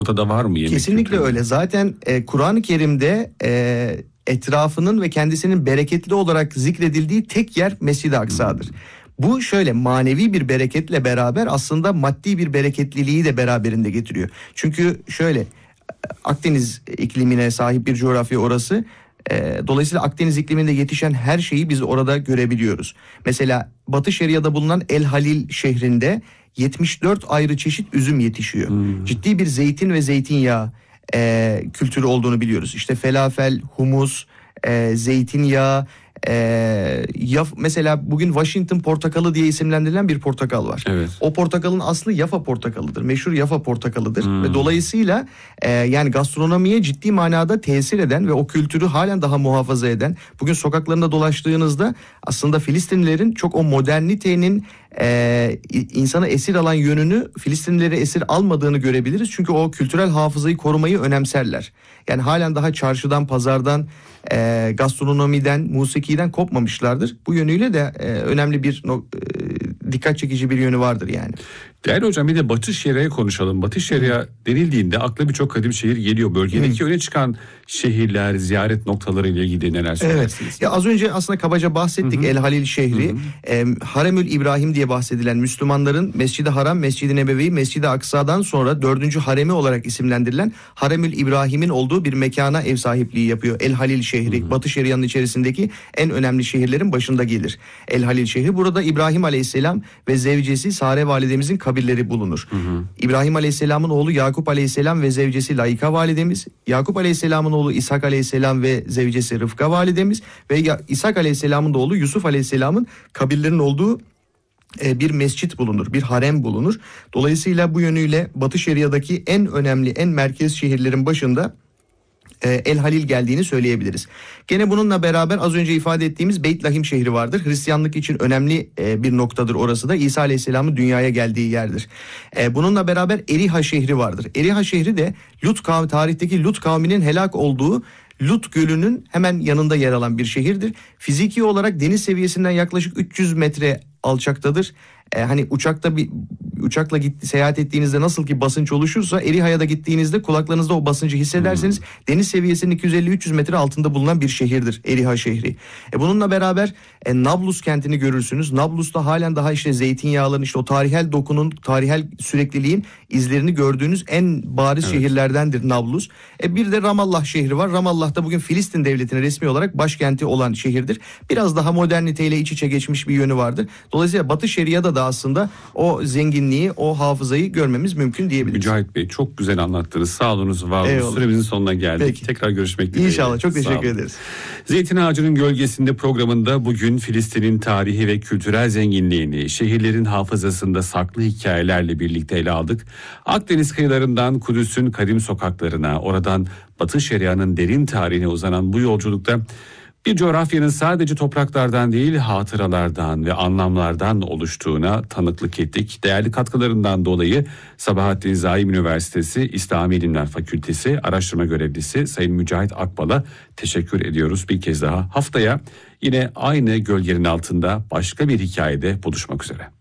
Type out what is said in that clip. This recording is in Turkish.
da var mı yemek Kesinlikle kültürü? öyle. Zaten Kur'an-ı Kerim'de etrafının ve kendisinin bereketli olarak zikredildiği tek yer Mescid-i Aksa'dır. Bu şöyle manevi bir bereketle beraber aslında maddi bir bereketliliği de beraberinde getiriyor. Çünkü şöyle Akdeniz iklimine sahip bir coğrafya orası. Dolayısıyla Akdeniz ikliminde yetişen her şeyi biz orada görebiliyoruz. Mesela Batı Şeria'da bulunan El Halil şehrinde 74 ayrı çeşit üzüm yetişiyor. Ciddi bir zeytin ve zeytinyağı kültürü olduğunu biliyoruz. İşte felafel, humus, zeytinyağı, mesela bugün Washington portakalı diye isimlendirilen bir portakal var. Evet. O portakalın aslı Yafa portakalıdır. Meşhur Yafa portakalıdır. Ve dolayısıyla yani gastronomiye ciddi manada tesir eden ve o kültürü halen daha muhafaza eden, bugün sokaklarında dolaştığınızda aslında Filistinlilerin çok o modernitenin insanı esir alan yönünü Filistinlileri esir almadığını görebiliriz. Çünkü o kültürel hafızayı korumayı önemserler. Yani halen daha çarşıdan, pazardan, gastronomiden, musikiden kopmamışlardır. Bu yönüyle de önemli bir dikkat çekici bir yönü vardır yani. Değerli hocam, bir de Batı Şeria'yı konuşalım. Batı Şeria denildiğinde akla birçok kadim şehir geliyor. Bölgedeki öne çıkan şehirler, ziyaret noktaları ile ilgili neler söylersiniz? Evet. Ya az önce aslında kabaca bahsettik. El Halil şehri, Haremül İbrahim diye bahsedilen Müslümanların Mescid-i Haram, Mescid-i Nebevi, Mescid-i Aksa'dan sonra 4. haremi olarak isimlendirilen Haremül İbrahim'in olduğu bir mekana ev sahipliği yapıyor. El Halil şehri Batı Şeria'nın içerisindeki en önemli şehirlerin başında gelir. El Halil şehri, burada İbrahim Aleyhisselam ve zevcesi Sare validemizin kabirleri bulunur. İbrahim Aleyhisselam'ın oğlu Yakup Aleyhisselam ve zevcesi Layika validemiz, Yakup Aleyhisselam'ın oğlu İshak Aleyhisselam ve zevcesi Rıfka validemiz ve İshak Aleyhisselam'ın da oğlu Yusuf Aleyhisselam'ın kabirlerinin olduğu bir mescit bulunur, bir harem bulunur. Dolayısıyla bu yönüyle Batı Şeria'daki en önemli, en merkez şehirlerin başında El Halil geldiğini söyleyebiliriz. Gene bununla beraber az önce ifade ettiğimiz Beyt Lahim şehri vardır. Hristiyanlık için önemli bir noktadır orası da. İsa Aleyhisselam'ın dünyaya geldiği yerdir. Bununla beraber Eriha şehri vardır. Eriha şehri de tarihteki Lut kavminin helak olduğu Lut Gölü'nün hemen yanında yer alan bir şehirdir. Fiziki olarak deniz seviyesinden yaklaşık 300 metre alçaktadır. Hani uçakla seyahat ettiğinizde nasıl ki basınç oluşursa, Eriha'ya da gittiğinizde kulaklarınızda o basıncı hissedersiniz. Deniz seviyesinin 250-300 metre altında bulunan bir şehirdir Eriha şehri. Bununla beraber Nablus kentini görürsünüz. Nablus'ta halen daha işte zeytinyağların, işte o tarihel dokunun, tarihel sürekliliğin izlerini gördüğünüz en bariz şehirlerdendir Nablus. Bir de Ramallah şehri var. Ramallah da bugün Filistin devletinin resmi olarak başkenti olan şehirdir. Biraz daha moderniteyle iç içe geçmiş bir yönü vardır. Dolayısıyla Batı Şeria'da da aslında o zenginliği, o hafızayı görmemiz mümkün diyebiliriz. Mücahit Bey, çok güzel anlattınız. Sağ olunuz, var olunuz. Süremizin sonuna geldik. Peki. Tekrar görüşmek dileğiyle. İnşallah. Çok teşekkür ederiz. Zeytin Ağacı'nın Gölgesi'nde programında bugün Filistin'in tarihi ve kültürel zenginliğini, şehirlerin hafızasında saklı hikayelerle birlikte ele aldık. Akdeniz kıyılarından Kudüs'ün kadim sokaklarına, oradan Batı Şeria'nın derin tarihine uzanan bu yolculukta bir coğrafyanın sadece topraklardan değil, hatıralardan ve anlamlardan oluştuğuna tanıklık ettik. Değerli katkılarından dolayı Sabahattin Zaim Üniversitesi İslami İlimler Fakültesi Araştırma Görevlisi Sayın Mücahit Akbal'a teşekkür ediyoruz bir kez daha. Haftaya yine aynı gölgenin altında başka bir hikayede buluşmak üzere.